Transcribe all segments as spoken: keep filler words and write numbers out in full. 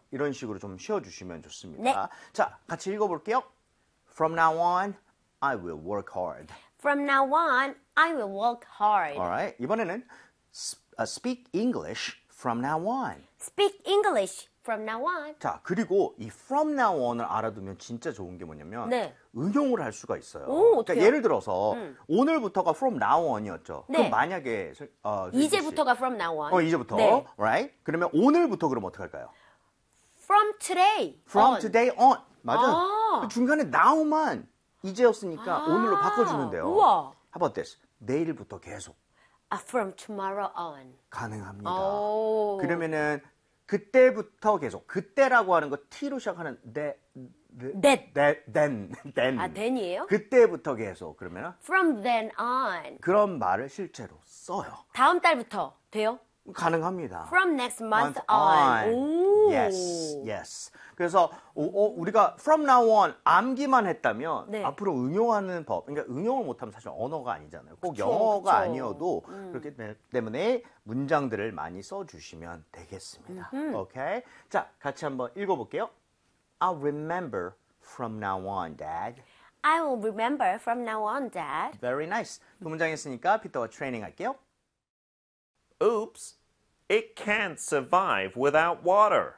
이런 식으로 좀 쉬어주시면 좋습니다. 네. 자, 같이 읽어볼게요. From now on, I will work hard. From now on, I will work hard. Alright. 이번에는 speak English from now on. Speak English from now on. 자, 그리고 이 from now on을 알아두면 진짜 좋은 게 뭐냐면 네. 응용을 할 수가 있어요. 오, 그러니까 어떡해요? 예를 들어서 음. 오늘부터가 from now on이었죠. 네. 그럼 만약에 어, 이제부터가 from now on. 어, 이제부터. 네. Right? 그러면 오늘부터 그럼 어떻게 할까요? From today. From on. today on. 맞아요. 아. 그 중간에 now만 이제였으니까 아. 오늘로 바꿔주면 돼요. 우와. How about this? 내일부터 계속 아, from tomorrow on. 가능합니다. 오. 그러면은 그때부터 계속 그때라고 하는 거 t로 시작하는 네, That. that, then, then. 아, then이에요? 그때부터 계속 그러면 From then on. 그런 말을 실제로 써요. 다음 달부터 돼요? 가능합니다. From next month, month on. 오. Yes, yes. 그래서 어, 어, 우리가 from now on 암기만 했다면 네. 앞으로 응용하는 법, 그러니까 응용을 못하면 사실 언어가 아니잖아요. 꼭 그쵸, 영어가 그쵸. 아니어도 음. 그렇기 때문에 문장들을 많이 써주시면 되겠습니다. 오케이? 자, 같이 한번 읽어볼게요. I'll remember from now on, Dad. I will remember from now on, Dad. Very nice. 두 문장 했으니까 피터와 트레이닝 할게요. Oops, it can't survive without water.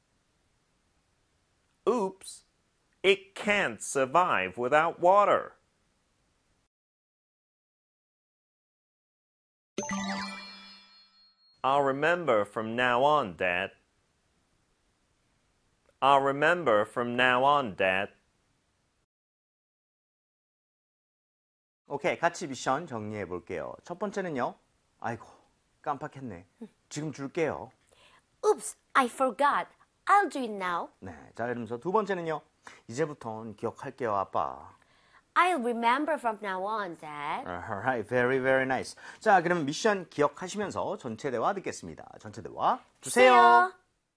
Oops, it can't survive without water. I'll remember from now on, Dad. I'll remember from now on, Dad. 오케이, 같이 미션 정리해 볼게요. 첫 번째는요. 아이고, 깜빡했네. 지금 줄게요. Oops, I forgot. I'll do it now. 네, 자 이러면서 두 번째는요. 이제부턴 기억할게요, 아빠. I'll remember from now on, Dad. Alright, very, very nice. 자, 그러면 미션 기억하시면서 전체 대화 듣겠습니다. 전체 대화 주세요.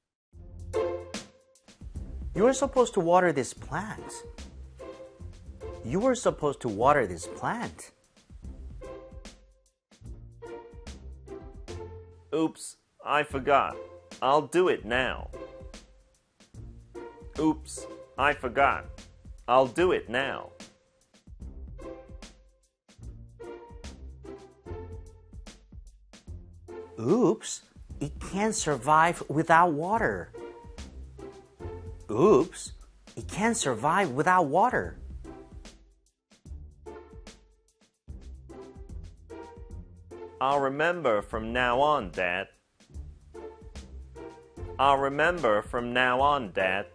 You were supposed to water this plant. You were supposed to water this plant. Oops, I forgot. I'll do it now. Oops, I forgot. I'll do it now. Oops, it can't survive without water. Oops, it can't survive without water. I'll remember from now on, Dad. I'll remember from now on, Dad.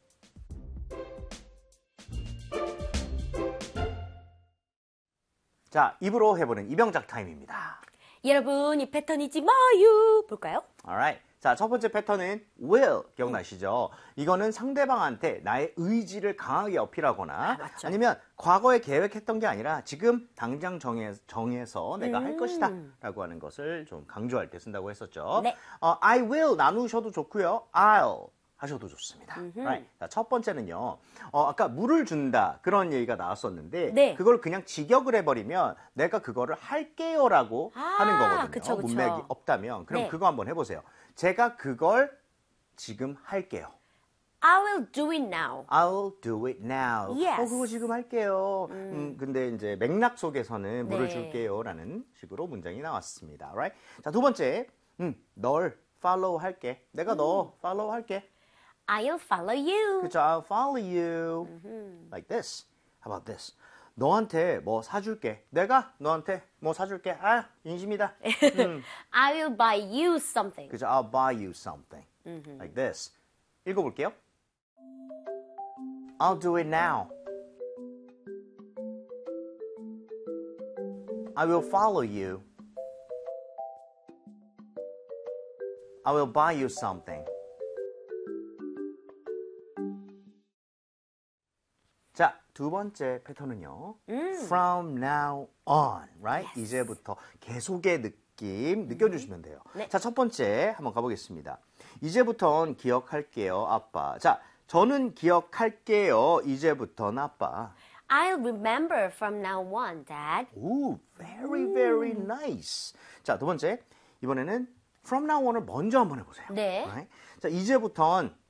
자, 입으로 해보는 이병작 타임입니다. 여러분, 이 패턴이지 마요. 볼까요? Alright. 자, 첫 번째 패턴은 will 기억나시죠? 이거는 상대방한테 나의 의지를 강하게 어필하거나 아, 맞죠. 아니면 과거에 계획했던 게 아니라 지금 당장 정해, 정해서 내가 할 것이다 라고 하는 것을 좀 강조할 때 쓴다고 했었죠. 네. 어, I will 나누셔도 좋고요. I'll 하셔도 좋습니다. Right. 자, 첫 번째는요. 어, 아까 물을 준다 그런 얘기가 나왔었는데 네. 그걸 그냥 직역을 해버리면 내가 그거를 할게요라고 아, 하는 거거든요. 그쵸, 그쵸. 문맥이 없다면 그럼 네. 그거 한번 해보세요. 제가 그걸 지금 할게요. I will do it now. I'll do it now. Yes. 어, 그거 지금 할게요. 음. 음, 근데 이제 맥락 속에서는 물을 네. 줄게요라는 식으로 문장이 나왔습니다. Right? 자, 두 번째, 음, 널 follow 할게. 내가 음. 너 follow 할게. I'll follow you. 그쵸? I'll follow you. Like this. How about this? 너한테 뭐 사줄게. 내가 너한테 뭐 사줄게. 아, 인심이다. 음. I will buy you something. 그죠? I'll buy you something. Like this. 읽어볼게요. I'll do it now. I will follow you. I will buy you something. 자, 두 번째 패턴은요. From now on, right? Yes. 이제부터 계속의 느낌 느껴주시면 돼요. 네. 자, 첫 번째 한번 가보겠습니다. 이제부턴 기억할게요, 아빠. 자, 저는 기억할게요. 이제부턴 아빠. I'll remember from now on, Dad. 오, very, very nice. 자, 두 번째. 이번에는 from now on을 먼저 한번 해보세요. 네. Right? 자, 이제부턴